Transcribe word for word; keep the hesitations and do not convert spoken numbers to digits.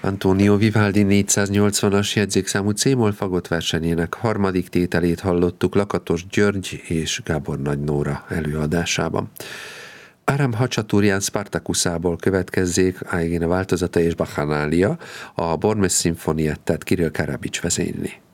Antonio Vivaldi négyszáznyolcvanas jegyzékszámú C-moll fagot versenyének harmadik tételét hallottuk Lakatos György és Gábor Nagy Nóra előadásában. Aram Hacsaturian Spartakuszából következzék Aigén változata és Bacchanálja, a Bormes szimfoniettet Kirill Karabics vezényli.